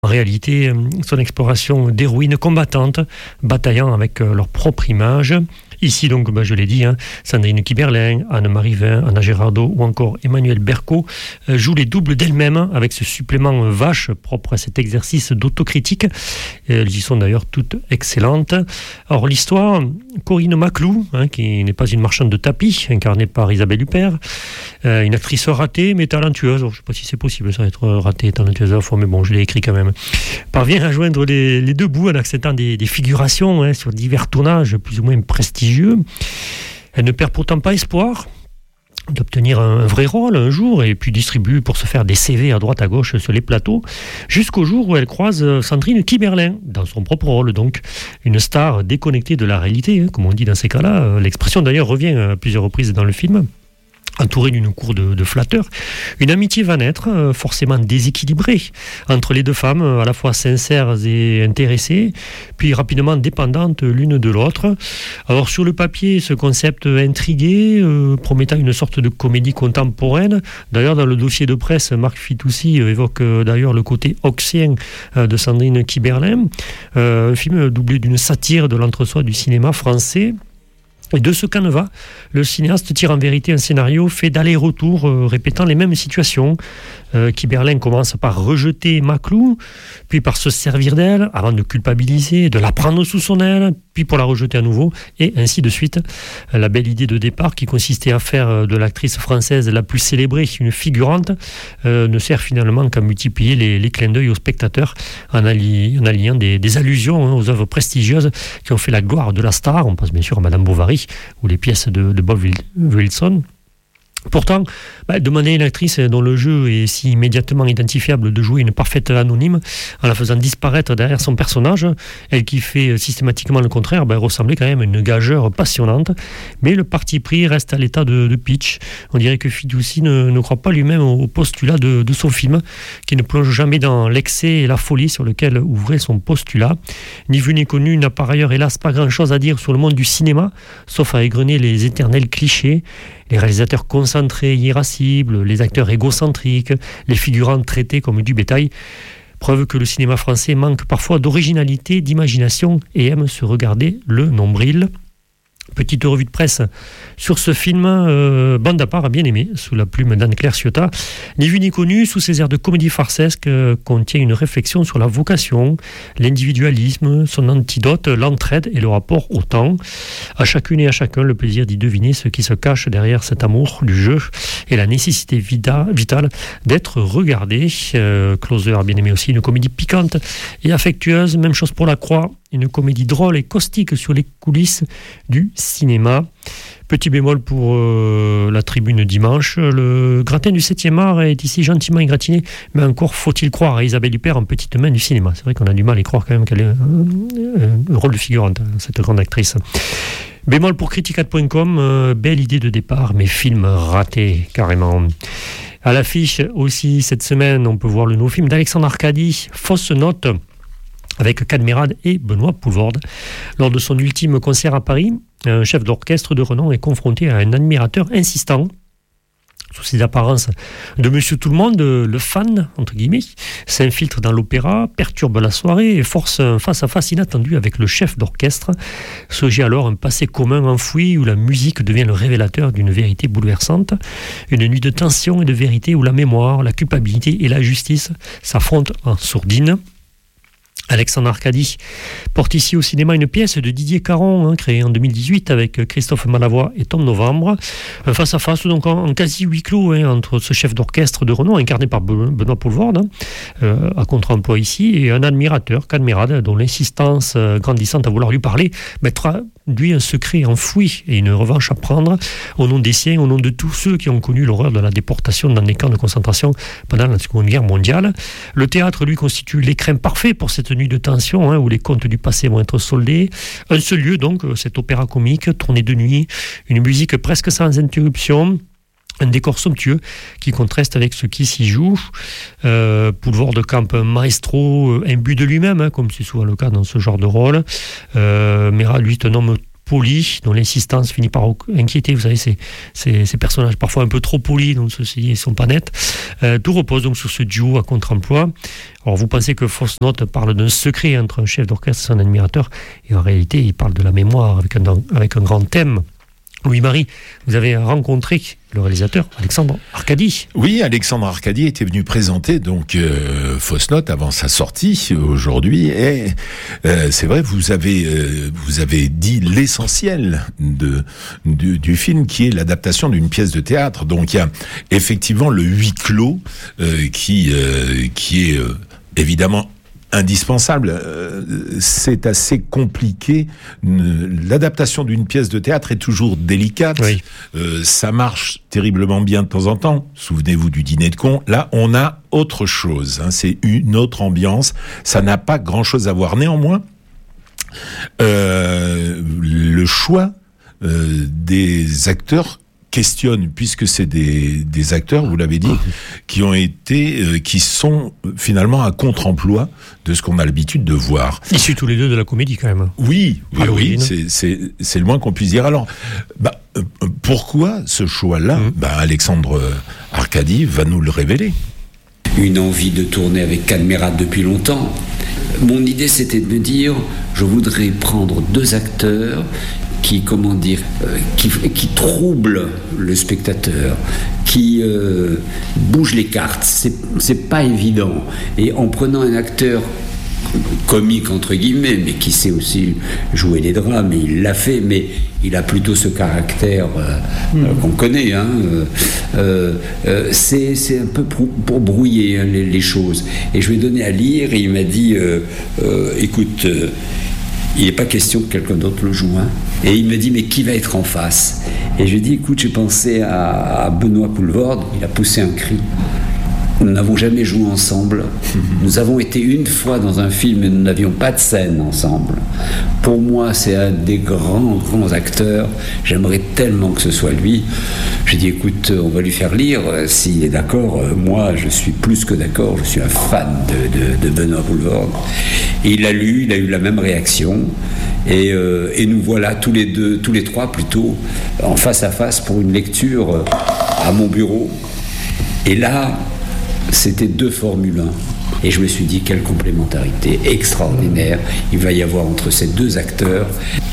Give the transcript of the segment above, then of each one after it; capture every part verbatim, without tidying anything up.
En réalité, son exploration d'héroïnes combattantes, bataillant avec leur propre image. Ici, donc, bah, je l'ai dit, hein, Sandrine Kiberlin, Anne-Marie Vin, Anna Girardot ou encore Emmanuelle Berco euh, jouent les doubles d'elles-mêmes avec ce supplément euh, vache propre à cet exercice d'autocritique. Et elles y sont d'ailleurs toutes excellentes. Alors, l'histoire, Corinne Maclou, hein, qui n'est pas une marchande de tapis, incarnée par Isabelle Huppert, euh, une actrice ratée mais talentueuse. Alors, je ne sais pas si c'est possible, ça, être ratée et talentueuse à la fois, mais bon, je l'ai écrit quand même. Parvient à joindre les, les deux bouts en acceptant des, des figurations hein, sur divers tournages plus ou moins prestigieux. Elle ne perd pourtant pas espoir d'obtenir un vrai rôle un jour et puis distribue pour se faire des C V à droite à gauche sur les plateaux jusqu'au jour où elle croise Sandrine Kiberlin dans son propre rôle, donc une star déconnectée de la réalité, hein, comme on dit dans ces cas-là. L'expression d'ailleurs revient à plusieurs reprises dans le film. Entourée d'une cour de, de flatteurs, une amitié va naître, euh, forcément déséquilibrée, entre les deux femmes, à la fois sincères et intéressées, puis rapidement dépendantes l'une de l'autre. Alors sur le papier, ce concept intrigué, euh, promettant une sorte de comédie contemporaine. D'ailleurs, dans le dossier de presse, Marc Fitoussi évoque euh, d'ailleurs le côté oxien euh, de Sandrine Kiberlin, euh, un film doublé d'une satire de l'entre-soi du cinéma français. Et de ce canevas, le cinéaste tire en vérité un scénario fait d'aller-retour, euh, répétant les mêmes situations. Euh, Kiberlin commence par rejeter Maclou, puis par se servir d'elle, avant de culpabiliser, de la prendre sous son aile, puis pour la rejeter à nouveau, et ainsi de suite. La belle idée de départ, qui consistait à faire de l'actrice française la plus célébrée une figurante, euh, ne sert finalement qu'à multiplier les, les clins d'œil aux spectateurs, en, alli, en alliant des, des allusions hein, aux œuvres prestigieuses qui ont fait la gloire de la star. On pense bien sûr à Madame Bovary, ou les pièces de, de Bob Wilson. Pourtant, bah, demander à une actrice dont le jeu est si immédiatement identifiable de jouer une parfaite anonyme en la faisant disparaître derrière son personnage, elle qui fait systématiquement le contraire, bah, ressemblait quand même à une gageure passionnante. Mais le parti pris reste à l'état de, de pitch. On dirait que Fitoussi ne, ne croit pas lui-même au postulat de, de son film, qui ne plonge jamais dans l'excès et la folie sur lequel ouvrait son postulat. Ni vu ni connu n'a par ailleurs hélas pas grand-chose à dire sur le monde du cinéma, sauf à égrener les éternels clichés. Les réalisateurs concentrés, irascibles, les acteurs égocentriques, les figurants traités comme du bétail. Preuve que le cinéma français manque parfois d'originalité, d'imagination et aime se regarder le nombril. Petite revue de presse sur ce film, euh, bande à part a bien aimé, sous la plume d'Anne-Claire Ciotat. Ni vu ni connu, sous ses airs de comédie farcesque, euh, contient une réflexion sur la vocation, l'individualisme, son antidote, l'entraide et le rapport au temps. À chacune et à chacun, le plaisir d'y deviner ce qui se cache derrière cet amour du jeu et la nécessité vida, vitale d'être regardé. Euh, Closer a bien aimé aussi, une comédie piquante et affectueuse, même chose pour La Croix. Une comédie drôle et caustique sur les coulisses du cinéma. Petit bémol pour euh, la tribune dimanche. Le gratin du septième art est ici gentiment égratigné, mais encore faut-il croire à Isabelle Huppert en petite main du cinéma. C'est vrai qu'on a du mal à y croire quand même qu'elle ait un, un rôle de figurante, cette grande actrice. Bémol pour criticat point com, euh, belle idée de départ, mais film raté carrément. À l'affiche aussi cette semaine, on peut voir le nouveau film d'Alexandre Arcadi, Fausse Note, avec Cadmerade et Benoît Poulvorde. Lors de son ultime concert à Paris, un chef d'orchestre de renom est confronté à un admirateur insistant, sous ses apparences de Monsieur Tout-le-Monde, le fan, entre guillemets, s'infiltre dans l'opéra, perturbe la soirée et force un face-à-face inattendu avec le chef d'orchestre. Surgit alors un passé commun enfoui où la musique devient le révélateur d'une vérité bouleversante. Une nuit de tension et de vérité où la mémoire, la culpabilité et la justice s'affrontent en sourdine. Alexandre Arcadi porte ici au cinéma une pièce de Didier Caron, hein, créée en deux mille dix-huit avec Christophe Malavoie et Tom Novembre. Un face-à-face donc en, en quasi huis clos hein, entre ce chef d'orchestre de renom, incarné par Benoît Poulvorde, hein, euh, à contre-emploi ici, et un admirateur, Cadmerade, dont l'insistance euh, grandissante à vouloir lui parler mettra lui un secret enfoui et une revanche à prendre au nom des siens, au nom de tous ceux qui ont connu l'horreur de la déportation dans des camps de concentration pendant la Seconde Guerre mondiale. Le théâtre, lui, constitue l'écrin parfait pour cette nuit de tension hein, où les contes du passé vont être soldés. Un seul lieu, donc, cet opéra comique, tourné de nuit, une musique presque sans interruption, un décor somptueux qui contraste avec ce qui s'y joue. Euh, Poulvorde campe un maestro imbu de lui-même, hein, comme c'est souvent le cas dans ce genre de rôle. Euh, Mera, lui, est un homme poli, dont l'insistance finit par inquiéter. Vous savez, ces, ces, ces personnages parfois un peu trop polis, donc ceux-ci ne sont pas nets. Euh, tout repose donc sur ce duo à contre-emploi. Alors vous pensez que Fausse Note parle d'un secret entre un chef d'orchestre et son admirateur, et en réalité il parle de la mémoire avec un, avec un grand thème. Louis-Marie, vous avez rencontré le réalisateur Alexandre Arcadi. Oui, Alexandre Arcadi était venu présenter donc euh, Fausse Note avant sa sortie aujourd'hui, et euh, c'est vrai, vous avez euh, vous avez dit l'essentiel de du, du film, qui est l'adaptation d'une pièce de théâtre. Donc il y a effectivement le huis clos euh, qui euh, qui est euh, évidemment indispensable. C'est assez compliqué. L'adaptation d'une pièce de théâtre est toujours délicate. Oui. Euh, ça marche terriblement bien de temps en temps. Souvenez-vous du Dîner de cons. Là, on a autre chose. Hein. C'est une autre ambiance. Ça n'a pas grand-chose à voir. Néanmoins, euh, le choix euh, des acteurs questionne, puisque c'est des, des acteurs, vous l'avez dit, qui ont été, euh, qui sont finalement à contre-emploi de ce qu'on a l'habitude de voir. Issus tous les deux de la comédie, quand même. Oui, oui, oui, c'est, c'est, c'est le moins qu'on puisse dire. Alors, bah, euh, pourquoi ce choix-là? mmh. bah, Alexandre Arcadi va nous le révéler. Une envie de tourner avec Cadmerade depuis longtemps. Mon idée, c'était de me dire, je voudrais prendre deux acteurs qui, comment dire, euh, qui, qui troublent le spectateur, qui euh, bougent les cartes. C'est, c'est pas évident. Et en prenant un acteur comique entre guillemets, mais qui sait aussi jouer les drames, et il l'a fait, mais il a plutôt ce caractère euh, mmh. euh, qu'on connaît. Hein, euh, euh, c'est, c'est un peu pour, pour brouiller hein, les, les choses. Et je lui ai donné à lire, et il m'a dit euh, euh, écoute, euh, il n'est pas question que quelqu'un d'autre le joue. Hein. Et il me dit, mais qui va être en face? Et je lui ai dit, écoute, j'ai pensé à, à Benoît Poelvoorde. Il a poussé un cri. Nous n'avons jamais joué ensemble. Nous avons été une fois dans un film et nous n'avions pas de scène ensemble. Pour moi, c'est un des grands, grands acteurs. J'aimerais tellement que ce soit lui. J'ai dit, écoute, on va lui faire lire. S'il est d'accord, moi, je suis plus que d'accord. Je suis un fan de, de, de Benoît Poelvoorde. Et il a lu, il a eu la même réaction. Et, euh, et nous voilà tous les deux, tous les trois plutôt, en face à face pour une lecture à mon bureau. Et là, c'était deux Formule un. Et je me suis dit, quelle complémentarité extraordinaire il va y avoir entre ces deux acteurs.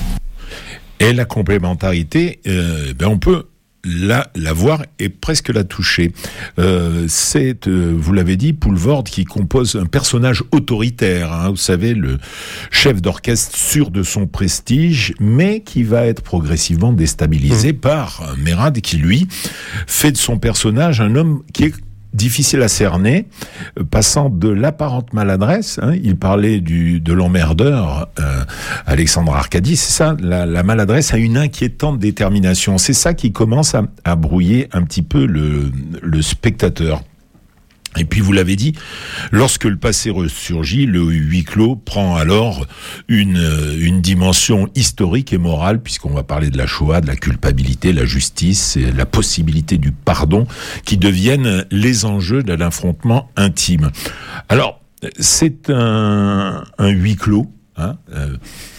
Et la complémentarité, euh, ben on peut la, la voir et presque la toucher. Euh, c'est, euh, vous l'avez dit, Poelvoorde qui compose un personnage autoritaire, hein, vous savez, le chef d'orchestre sûr de son prestige, mais qui va être progressivement déstabilisé mmh. par Mérade, qui lui fait de son personnage un homme qui est difficile à cerner, passant de l'apparente maladresse, hein, il parlait du, de l'emmerdeur, euh, Alexandre Arcadi, c'est ça, la, la maladresse à une inquiétante détermination. C'est ça qui commence à, à brouiller un petit peu le, le spectateur. Et puis vous l'avez dit, lorsque le passé ressurgit, le huis clos prend alors une, une dimension historique et morale, puisqu'on va parler de la Shoah, de la culpabilité, la justice, et la possibilité du pardon, qui deviennent les enjeux de l'affrontement intime. Alors, c'est un, un huis clos, hein, euh,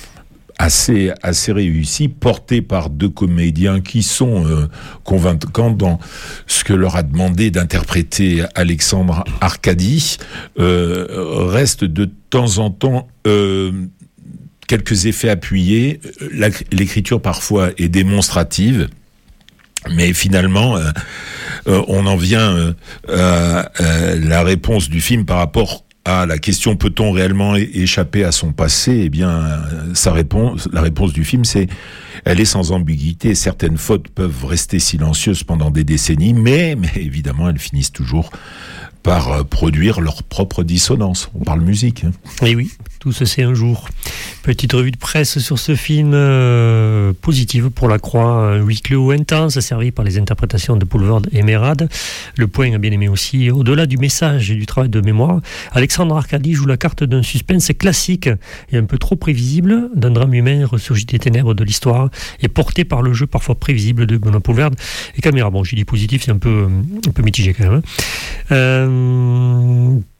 assez assez réussi, porté par deux comédiens qui sont euh, convaincants dans ce que leur a demandé d'interpréter Alexandre Arcadi. Euh, reste de temps en temps euh, quelques effets appuyés. La, l'écriture parfois est démonstrative, mais finalement euh, euh, on en vient euh, à, à la réponse du film par rapport à la question, peut-on réellement échapper à son passé? Eh bien, sa réponse, la réponse du film, c'est, elle est sans ambiguïté. Certaines fautes peuvent rester silencieuses pendant des décennies, mais, mais évidemment, elles finissent toujours par produire leur propre dissonance. On parle musique. Hein. Et oui, tout se sait un jour. Petite revue de presse sur ce film euh, positive pour la Croix, un huis clos intense, servi par les interprétations de Poelvoorde et Mérade. Le Point a bien aimé aussi, au-delà du message et du travail de mémoire, Alexandre Arcadi joue la carte d'un suspense classique et un peu trop prévisible, d'un drame humain ressurgi des ténèbres de l'histoire et porté par le jeu parfois prévisible de Benoît Poelvoorde et Caméra. Bon, j'ai dit positif, c'est un peu, un peu mitigé quand même. Euh,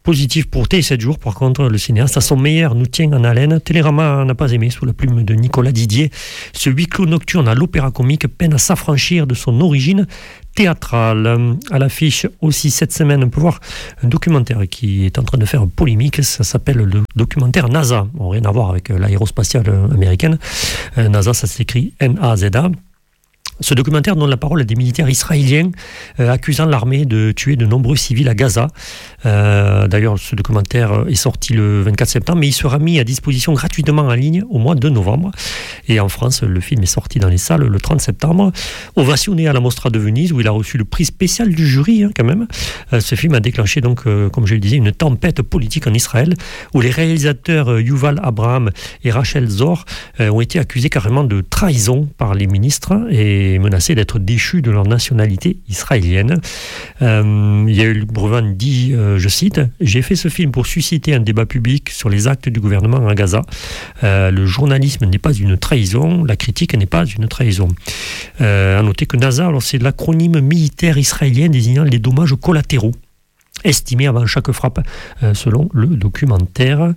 Positif pour T sept jours, par contre, le cinéaste à son meilleur nous tient en haleine. Télérama n'a pas aimé, sous la plume de Nicolas Didier. Ce huis clos nocturne à l'Opéra Comique peine à s'affranchir de son origine théâtrale. À l'affiche aussi cette semaine, on peut voir un documentaire qui est en train de faire polémique. Ça s'appelle le documentaire NASA. Bon, rien à voir avec l'aérospatiale américaine. NASA, ça s'écrit N A Z A. Ce documentaire donne la parole à des militaires israéliens euh, accusant l'armée de tuer de nombreux civils à Gaza. Euh, d'ailleurs, ce documentaire est sorti le vingt-quatre septembre, mais il sera mis à disposition gratuitement en ligne au mois de novembre. Et en France, le film est sorti dans les salles le trente septembre. Ovationné à la Mostra de Venise, où il a reçu le prix spécial du jury, hein, quand même. Euh, ce film a déclenché, donc, euh, comme je le disais, une tempête politique en Israël, où les réalisateurs euh, Yuval Abraham et Rachel Zor euh, ont été accusés carrément de trahison par les ministres et menacés d'être déchus de leur nationalité israélienne. Euh, il y a eu le Brevan dit, euh, je cite, « J'ai fait ce film pour susciter un débat public sur les actes du gouvernement à Gaza. Euh, le journalisme n'est pas une trahison, la critique n'est pas une trahison. Euh, » À noter que NASA, alors, c'est l'acronyme militaire israélien désignant les dommages collatéraux estimé avant chaque frappe, euh, selon le documentaire.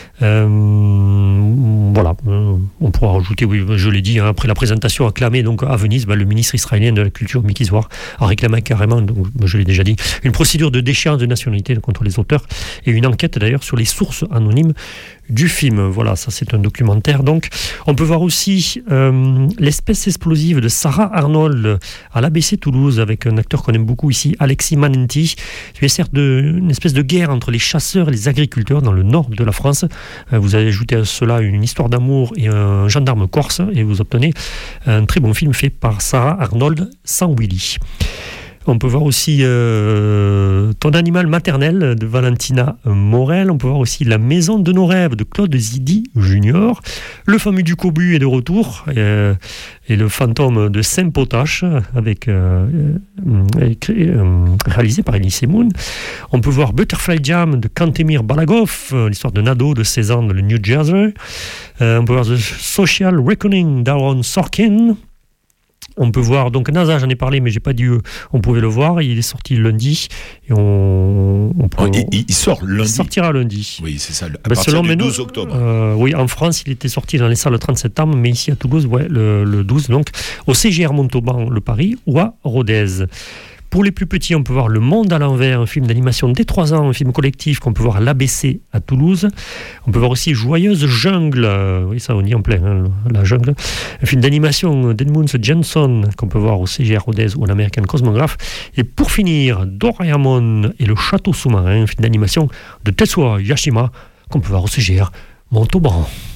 Euh, voilà, euh, on pourra rajouter, oui, je l'ai dit, hein, après la présentation acclamée donc, à Venise, bah, le ministre israélien de la culture, Miki Zohar, a réclamé carrément, donc, je l'ai déjà dit, une procédure de déchéance de nationalité contre les auteurs et une enquête d'ailleurs sur les sources anonymes du film. Voilà, ça c'est un documentaire. Donc, on peut voir aussi euh, l'espèce explosive de Sarah Arnold à l'A B C Toulouse avec un acteur qu'on aime beaucoup ici, Alexis Manenti. C'est certes de, une espèce de guerre entre les chasseurs et les agriculteurs dans le nord de la France. Euh, vous avez ajouté à cela une histoire d'amour et un gendarme corse et vous obtenez un très bon film fait par Sarah Arnold sans Willy. On peut voir aussi euh, Ton animal maternel de Valentina Morel. On peut voir aussi La maison de nos rêves de Claude Zidi Junior. Le fameux du Cobu est de retour. Euh, et le fantôme de Saint-Potache avec, euh, euh, écrit, euh, réalisé par Elie Semoun. On peut voir Butterfly Jam de Kantemir Balagov, euh, l'histoire de Nado de seize ans dans le New Jersey. Euh, on peut voir The Social Reckoning d'Aaron Sorkin. On peut voir, donc NASA, j'en ai parlé, mais j'ai pas dit euh, on pouvait le voir. Il est sorti lundi. Et on, on peut, il, il sort lundi. Il sortira lundi. Oui, c'est ça, à ben, partir du nous, douze octobre. Euh, oui, en France, il était sorti dans les salles le trente septembre, mais ici à Toulouse, ouais, le, le douze, donc au C G R Montauban, le Paris, ou à Rodez. Pour les plus petits, on peut voir Le Monde à l'envers, un film d'animation dès trois ans, un film collectif qu'on peut voir à l'A B C à Toulouse. On peut voir aussi Joyeuse Jungle, oui ça on y est en plein, hein, la jungle. Un film d'animation d'Edmunds Jensen qu'on peut voir au C G R Rodez ou à l'American Cosmograph. Et pour finir, Doraemon et le Château sous-marin, un film d'animation de Tetsuo Yashima qu'on peut voir au C G R Montauban.